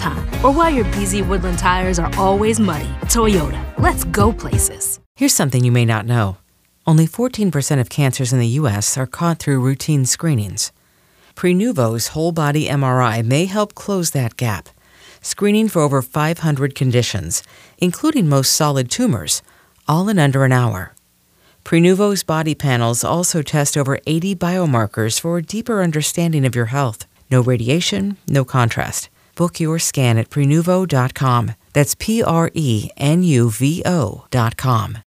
time, or why your BZ Woodland tires are always muddy. Toyota, let's go places. Here's something you may not know. Only 14% of cancers in the U.S. are caught through routine screenings. Prenuvo's whole-body MRI may help close that gap, screening for over 500 conditions, including most solid tumors, all in under an hour. Prenuvo's body panels also test over 80 biomarkers for a deeper understanding of your health. No radiation, no contrast. Book your scan at Prenuvo.com. That's Prenuvo.com.